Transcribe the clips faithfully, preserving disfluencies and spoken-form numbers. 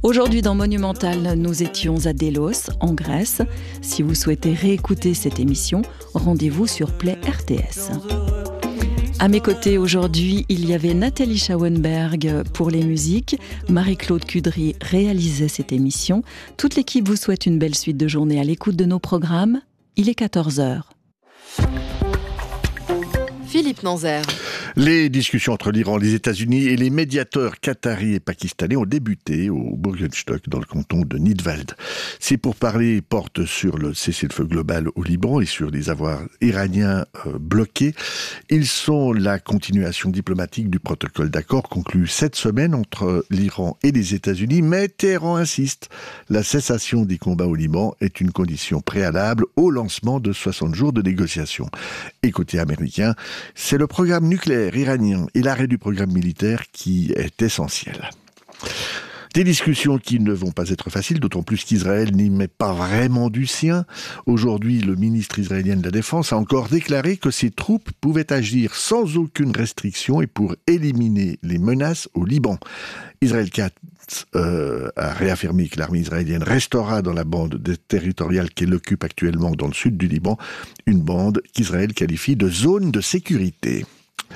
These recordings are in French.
Aujourd'hui dans Monumental, nous étions à Délos, en Grèce. Si vous souhaitez réécouter cette émission, rendez-vous sur Play R T S. À mes côtés aujourd'hui, il y avait Nathalie Schauenberg pour les musiques, Marie-Claude Cudry réalisait cette émission. Toute l'équipe vous souhaite une belle suite de journée à l'écoute de nos programmes. Il est quatorze heures. Philippe Nanzer. Les discussions entre l'Iran, les États-Unis et les médiateurs qataris et pakistanais ont débuté au Burgenstock, dans le canton de Nidwald. Ces pourparlers portent sur le cessez-le-feu global au Liban et sur les avoirs iraniens euh, bloqués. Ils sont la continuation diplomatique du protocole d'accord conclu cette semaine entre l'Iran et les États-Unis, mais Téhéran insiste. La cessation des combats au Liban est une condition préalable au lancement de soixante jours de négociations. Et côté américain, c'est le programme nucléaire iranien et l'arrêt du programme militaire qui est essentiel. Des discussions qui ne vont pas être faciles, d'autant plus qu'Israël n'y met pas vraiment du sien. Aujourd'hui, le ministre israélien de la Défense a encore déclaré que ses troupes pouvaient agir sans aucune restriction et pour éliminer les menaces au Liban. Israël Katz euh, a réaffirmé que l'armée israélienne restera dans la bande territoriale qu'elle occupe actuellement dans le sud du Liban, une bande qu'Israël qualifie de zone de sécurité.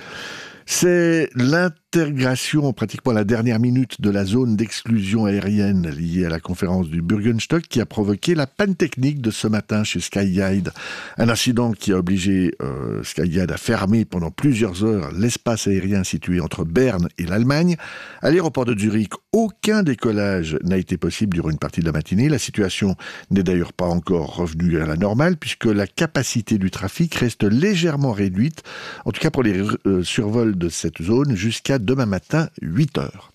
C'est l'intégration, pratiquement à la dernière minute, de la zone d'exclusion aérienne liée à la conférence du Burgenstock qui a provoqué la panne technique de ce matin chez SkyGuide. Un incident qui a obligé euh, SkyGuide à fermer pendant plusieurs heures l'espace aérien situé entre Berne et l'Allemagne. À l'aéroport de Zurich, aucun décollage n'a été possible durant une partie de la matinée. La situation n'est d'ailleurs pas encore revenue à la normale puisque la capacité du trafic reste légèrement réduite, en tout cas pour les euh, survols de cette zone jusqu'à demain matin, huit heures.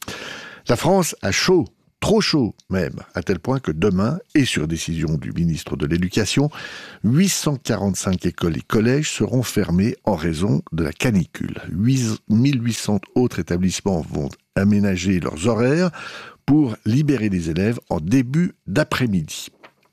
La France a chaud, trop chaud même, à tel point que demain, et sur décision du ministre de l'Éducation, huit cent quarante-cinq écoles et collèges seront fermés en raison de la canicule. mille huit cents autres établissements vont aménager leurs horaires pour libérer les élèves en début d'après-midi.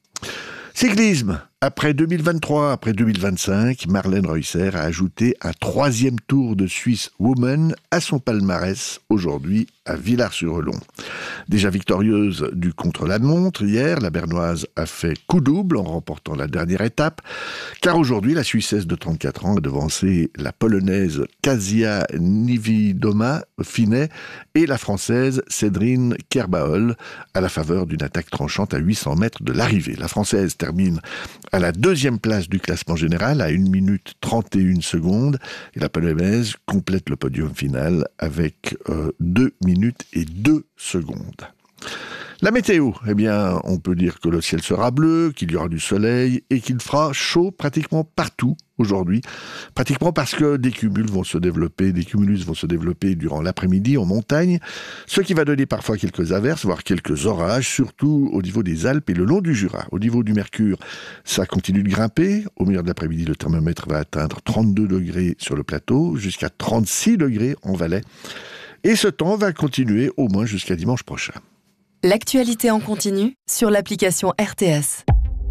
Cyclisme. Après deux mille vingt-trois, après deux mille vingt-cinq, Marlène Reusser a ajouté un troisième Tour de Suisse Women à son palmarès, aujourd'hui à Villars-sur-Relon. Déjà victorieuse du contre-la-montre hier, la Bernoise a fait coup double en remportant la dernière étape, car aujourd'hui, la Suissesse de trente-quatre ans a devancé la Polonaise Kasia Niewiadoma Finet et la Française Cédrine Kerbaol à la faveur d'une attaque tranchante à huit cents mètres de l'arrivée. La Française termine à la deuxième place du classement général à une minute trente et une secondes et la Polonaise complète le podium final avec euh, deux minutes et deux secondes. La météo, eh bien, on peut dire que le ciel sera bleu, qu'il y aura du soleil et qu'il fera chaud pratiquement partout aujourd'hui. Pratiquement parce que des cumuls vont se développer, des cumulus vont se développer durant l'après-midi en montagne, ce qui va donner parfois quelques averses, voire quelques orages, surtout au niveau des Alpes et le long du Jura. Au niveau du mercure, ça continue de grimper. Au milieu de l'après-midi, le thermomètre va atteindre trente-deux degrés sur le plateau, jusqu'à trente-six degrés en Valais. Et ce temps va continuer au moins jusqu'à dimanche prochain. L'actualité en continu sur l'application R T S.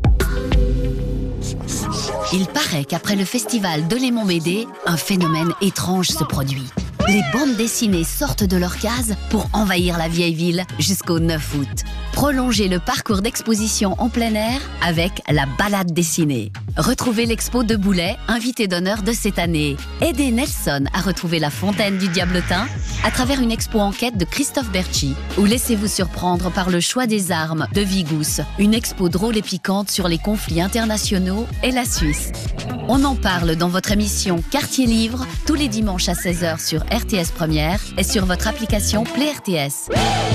Il paraît qu'après le festival de Lémont-Médé, un phénomène étrange se produit. Les bandes dessinées sortent de leur case pour envahir la vieille ville jusqu'au neuf août. Prolongez le parcours d'exposition en plein air avec la balade dessinée. Retrouvez l'expo de Boulay, invité d'honneur de cette année. Aidez Nelson à retrouver la fontaine du Diablotin à travers une expo enquête de Christophe Berchi. Ou laissez-vous surprendre par le choix des armes de Vigous, une expo drôle et piquante sur les conflits internationaux et la Suisse. On en parle dans votre émission Quartier Livre tous les dimanches à seize heures sur R T S Première et sur votre application Play R T S.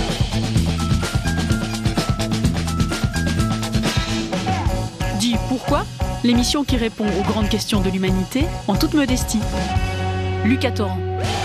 Dis pourquoi ? L'émission qui répond aux grandes questions de l'humanité en toute modestie. Lucas Torrent.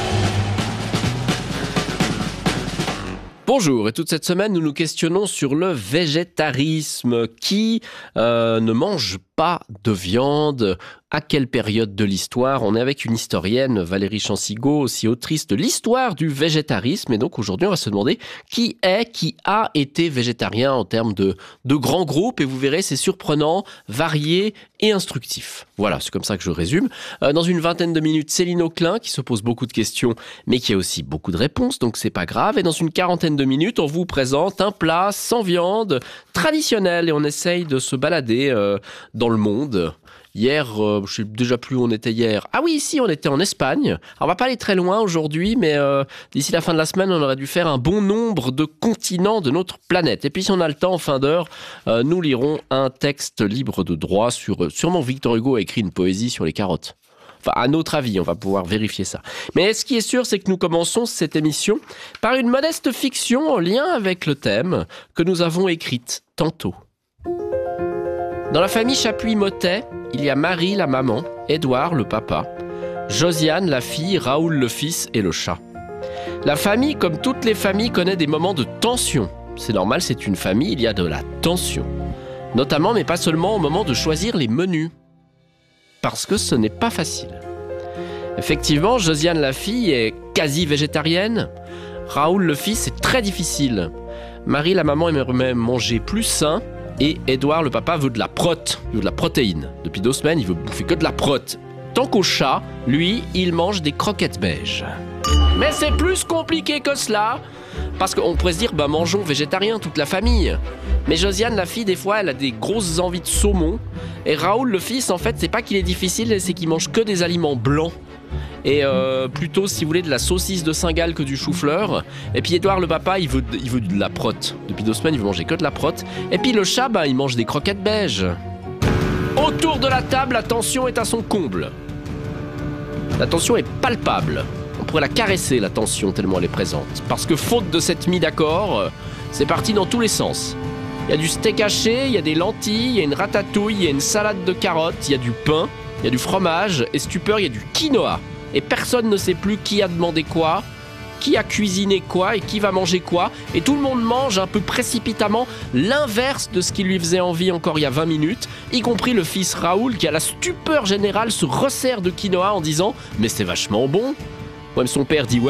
Bonjour, et toute cette semaine, nous nous questionnons sur le végétarisme. Qui euh, ne mange pas de viande. À quelle période de l'histoire? On est avec une historienne, Valérie Chancigot, aussi autrice de l'histoire du végétarisme. Et donc aujourd'hui, on va se demander qui est, qui a été végétarien en termes de, de grands groupes. Et vous verrez, c'est surprenant, varié et instructif. Voilà, c'est comme ça que je résume. Euh, dans une vingtaine de minutes, Céline Auclin, qui se pose beaucoup de questions, mais qui a aussi beaucoup de réponses, donc c'est pas grave. Et dans une quarantaine de minutes, on vous présente un plat sans viande, traditionnel. Et on essaye de se balader euh, dans le monde. Hier, euh, je sais déjà plus où on était hier. Ah oui, ici, on était en Espagne. Alors, on va pas aller très loin aujourd'hui, mais euh, d'ici la fin de la semaine, on aurait dû faire un bon nombre de continents de notre planète. Et puis, si on a le temps, en fin d'heure, euh, nous lirons un texte libre de droit sur... Euh, sûrement Victor Hugo a écrit une poésie sur les carottes. Enfin, à notre avis, on va pouvoir vérifier ça. Mais ce qui est sûr, c'est que nous commençons cette émission par une modeste fiction en lien avec le thème que nous avons écrite tantôt. Dans la famille Chapuis-Mottet, il y a Marie, la maman, Édouard, le papa, Josiane, la fille, Raoul, le fils et le chat. La famille, comme toutes les familles, connaît des moments de tension. C'est normal, c'est une famille, il y a de la tension. Notamment, mais pas seulement, au moment de choisir les menus. Parce que ce n'est pas facile. Effectivement, Josiane, la fille, est quasi végétarienne. Raoul, le fils, c'est très difficile. Marie, la maman, aimerait même manger plus sain. Et Édouard, le papa, veut de la prote, il veut de la protéine. Depuis deux semaines, il veut bouffer que de la prote. Tant qu'au chat, lui, il mange des croquettes beiges. Mais c'est plus compliqué que cela, parce qu'on pourrait se dire, bah mangeons végétarien, toute la famille. Mais Josiane, la fille, des fois, elle a des grosses envies de saumon. Et Raoul, le fils, en fait, c'est pas qu'il est difficile, c'est qu'il mange que des aliments blancs. Et euh, plutôt, si vous voulez, de la saucisse de Saint-Gall que du chou-fleur. Et puis Édouard, le papa, il veut, il veut de la prote. Depuis deux semaines, il veut manger que de la prote. Et puis le chat, bah, il mange des croquettes beiges. Autour de la table, la tension est à son comble. La tension est palpable. On pourrait la caresser, la tension, tellement elle est présente. Parce que faute de cette mise d'accord, c'est parti dans tous les sens. Il y a du steak haché, il y a des lentilles, il y a une ratatouille, il y a une salade de carottes, il y a du pain, il y a du fromage, et stupeur, il y a du quinoa. Et personne ne sait plus qui a demandé quoi, qui a cuisiné quoi et qui va manger quoi. Et tout le monde mange un peu précipitamment l'inverse de ce qui lui faisait envie encore il y a vingt minutes, y compris le fils Raoul qui, à la stupeur générale, se resserre de quinoa en disant « Mais c'est vachement bon !» Même son père dit « Ouais,